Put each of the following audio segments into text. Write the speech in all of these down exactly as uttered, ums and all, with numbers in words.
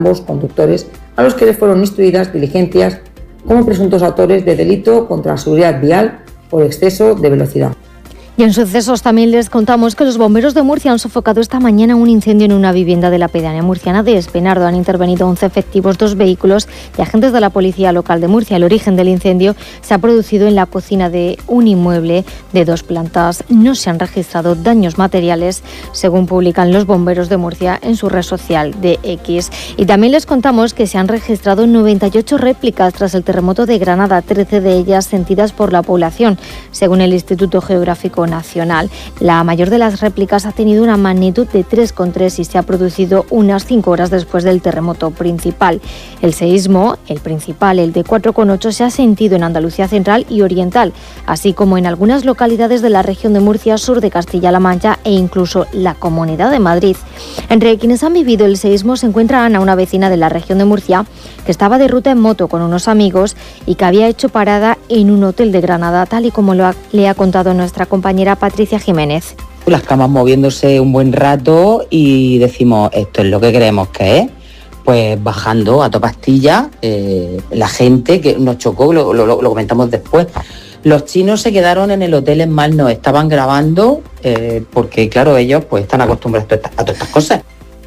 ambos conductores, a los que les fueron instruidas diligencias como presuntos autores de delito contra la seguridad vial por exceso de velocidad. Y en sucesos también les contamos que los bomberos de Murcia han sofocado esta mañana un incendio en una vivienda de la pedanía murciana de Espenardo. Han intervenido once efectivos, dos vehículos y agentes de la policía local de Murcia. El origen del incendio se ha producido en la cocina de un inmueble de dos plantas. No se han registrado daños materiales, según publican los bomberos de Murcia en su red social de X. Y también les contamos que se han registrado noventa y ocho réplicas tras el terremoto de Granada, trece de ellas sentidas por la población, según el Instituto Geográfico Nacional. La mayor de las réplicas ha tenido una magnitud de tres coma tres y se ha producido unas cinco horas después del terremoto principal. El seísmo, el principal, el de cuatro coma ocho, se ha sentido en Andalucía central y oriental, así como en algunas localidades de la región de Murcia, sur de Castilla-La Mancha e incluso la Comunidad de Madrid. Entre quienes han vivido el seísmo se encuentra Ana, una vecina de la región de Murcia, que estaba de ruta en moto con unos amigos y que había hecho parada en un hotel de Granada, tal y como lo ha, le ha contado nuestra compañera Patricia Jiménez. Las camas moviéndose un buen rato y decimos, esto es lo que creemos que es. Pues bajando a toda pastilla, eh, la gente que nos chocó, lo, lo, lo comentamos después. Los chinos se quedaron en el hotel en mal, nos estaban grabando, eh, porque claro, ellos pues están acostumbrados a todas estas cosas.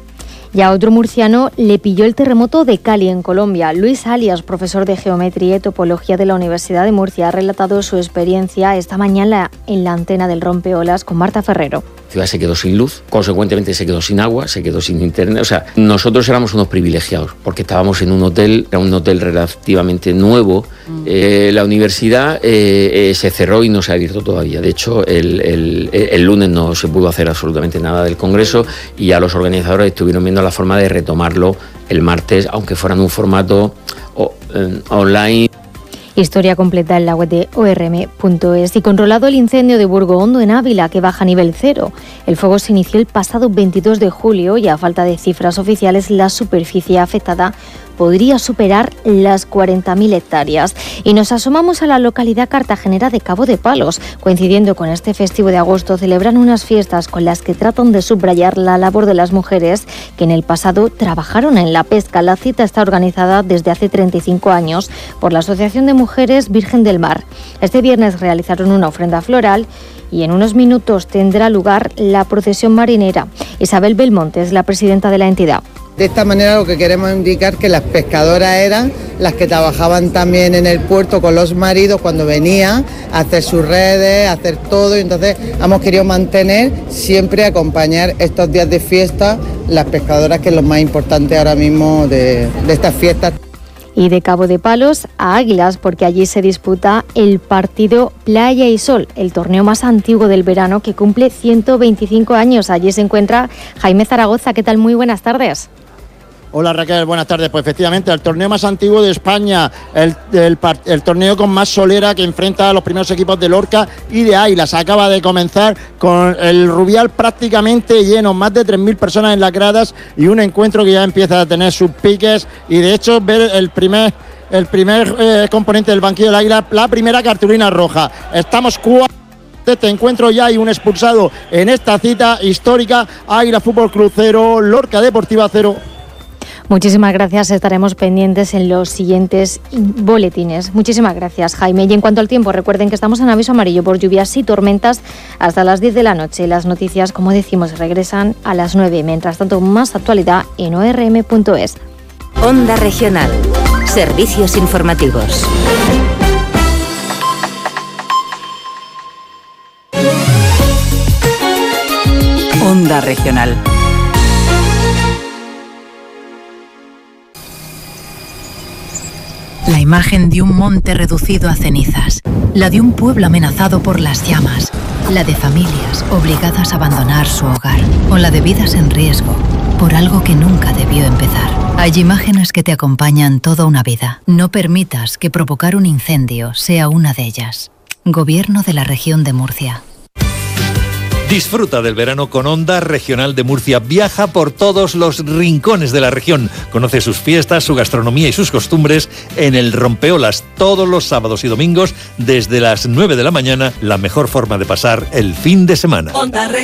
Y a otro murciano le pilló el terremoto de Cali, en Colombia. Luis Alias, profesor de Geometría y Topología de la Universidad de Murcia, ha relatado su experiencia esta mañana en la antena del Rompeolas con Marta Ferrero. La ciudad se quedó sin luz, consecuentemente se quedó sin agua, se quedó sin internet. O sea, nosotros éramos unos privilegiados porque estábamos en un hotel, era un hotel relativamente nuevo. Mm. Eh, la universidad eh, eh, se cerró y no se ha abierto todavía. De hecho, el, el, el lunes no se pudo hacer absolutamente nada del congreso y ya los organizadores estuvieron viendo la forma de retomarlo el martes, aunque fuera en un formato o, eh, online. Historia completa en la web de O R M punto es. Y controlado el incendio de Burgo Hondo en Ávila, que baja a nivel cero. El fuego se inició el pasado veintidós de julio y a falta de cifras oficiales la superficie afectada podría superar las cuarenta mil hectáreas. Y nos asomamos a la localidad cartagenera de Cabo de Palos. Coincidiendo con este festivo de agosto, celebran unas fiestas con las que tratan de subrayar la labor de las mujeres que en el pasado trabajaron en la pesca. La cita está organizada desde hace treinta y cinco años por la Asociación de Mujeres Virgen del Mar. Este viernes realizaron una ofrenda floral y en unos minutos tendrá lugar la procesión marinera. Isabel Belmonte es la presidenta de la entidad. De esta manera lo que queremos indicar que las pescadoras eran las que trabajaban también en el puerto con los maridos cuando venían a hacer sus redes, a hacer todo, y entonces hemos querido mantener, siempre acompañar estos días de fiesta, las pescadoras, que es lo más importante ahora mismo de, de estas fiestas. Y de Cabo de Palos a Águilas, porque allí se disputa el partido Playa y Sol, el torneo más antiguo del verano que cumple ciento veinticinco años. Allí se encuentra Jaime Zaragoza. ¿Qué tal? Muy buenas tardes. Hola Raquel, buenas tardes. Pues efectivamente, el torneo más antiguo de España, el, el, el torneo con más solera, que enfrenta a los primeros equipos de Lorca y de Águilas. Acaba de comenzar con el Rubial prácticamente lleno, más de tres mil personas en las gradas y un encuentro que ya empieza a tener sus piques, y de hecho ver el primer, el primer eh, componente del banquillo del Águila, la primera cartulina roja. Estamos cuatro. De este encuentro ya hay un expulsado en esta cita histórica. Águila Fútbol Club cero, Lorca Deportiva cero. Muchísimas gracias, estaremos pendientes en los siguientes boletines. Muchísimas gracias, Jaime. Y en cuanto al tiempo, recuerden que estamos en aviso amarillo por lluvias y tormentas hasta las diez de la noche. Las noticias, como decimos, regresan a las nueve. Mientras tanto, más actualidad en O R M punto es. Onda Regional. Servicios informativos. Onda Regional. La imagen de un monte reducido a cenizas, la de un pueblo amenazado por las llamas, la de familias obligadas a abandonar su hogar, o la de vidas en riesgo por algo que nunca debió empezar. Hay imágenes que te acompañan toda una vida. No permitas que provocar un incendio sea una de ellas. Gobierno de la Región de Murcia. Disfruta del verano con Onda Regional de Murcia. Viaja por todos los rincones de la región. Conoce sus fiestas, su gastronomía y sus costumbres en el Rompeolas todos los sábados y domingos desde las nueve de la mañana. La mejor forma de pasar el fin de semana. Onda